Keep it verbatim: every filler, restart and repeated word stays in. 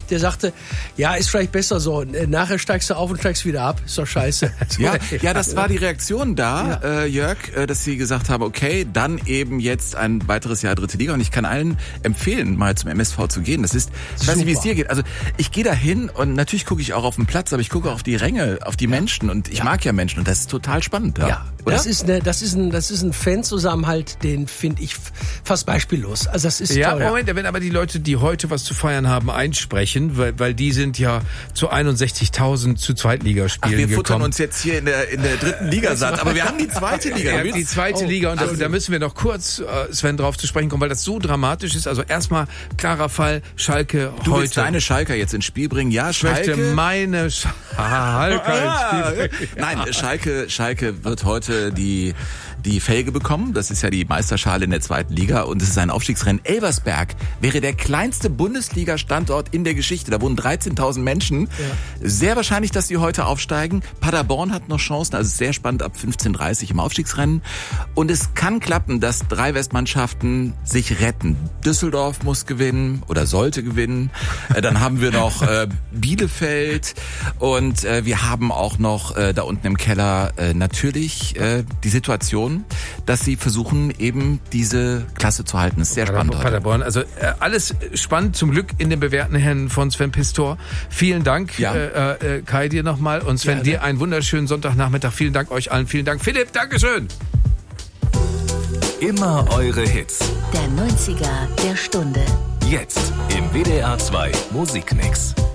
der sagte, ja, ist vielleicht besser so. Nachher steigst du auf und steigst wieder ab. Ist doch scheiße. Ja, ja, das war die Reaktion da, ja. äh, Jörg, äh, dass sie gesagt haben, okay, dann eben jetzt ein weiteres Jahr dritte Liga. Und ich kann allen empfehlen, mal zum M S V zu gehen. Das ist, ich Super. weiß nicht, wie es dir geht. Also ich gehe da hin und natürlich gucke ich auch auf den Platz, aber ich gucke auf die Ränge, auf die Menschen. Und ich ja. mag ja Menschen und das ist total spannend. Ja, ja. Das ist eine, das ist ein, das ist ein Fanzusammenhalt, den finde ich fast beispiellos. Also das ist ja, toll. Moment, wenn aber die Leute, die heute was zu feiern haben, einsprechen, weil, weil die sind ja zu einundsechzigtausend zu Zweitligaspielen gekommen. Wir futtern gekommen. uns jetzt hier in der, in der dritten Liga satt, aber wir haben die zweite Liga. Wir haben die zweite oh, Liga und also, da müssen wir noch kurz, äh, Sven, drauf zu sprechen kommen, weil das so dramatisch ist. Also erstmal klarer Fall, Schalke du heute. Du willst deine Schalker jetzt ins Spiel bringen? Ja, Schalke. Ich möchte meine Schalke ins Spiel bringen. Nein, Schalke, Schalke wird heute die die Felge bekommen. Das ist ja die Meisterschale in der zweiten Liga und es ist ein Aufstiegsrennen. Elversberg wäre der kleinste Bundesliga-Standort in der Geschichte. Da wohnen dreizehntausend Menschen. Ja. Sehr wahrscheinlich, dass sie heute aufsteigen. Paderborn hat noch Chancen, also sehr spannend ab fünfzehn Uhr dreißig im Aufstiegsrennen. Und es kann klappen, dass drei Westmannschaften sich retten. Düsseldorf muss gewinnen oder sollte gewinnen. Dann haben wir noch äh, Bielefeld und äh, wir haben auch noch äh, da unten im Keller äh, natürlich äh, die Situation, dass sie versuchen, eben diese Klasse zu halten. Das ist sehr spannend. Paderborn, also äh, alles spannend, zum Glück in den bewährten Händen von Sven Pistor. Vielen Dank, ja. äh, äh, Kai, dir nochmal. Und Sven, ja, dir einen wunderschönen Sonntagnachmittag. Vielen Dank euch allen. Vielen Dank. Philipp, Dankeschön. Immer eure Hits. Der neunziger der Stunde. Jetzt im W D R zwei Musikmix.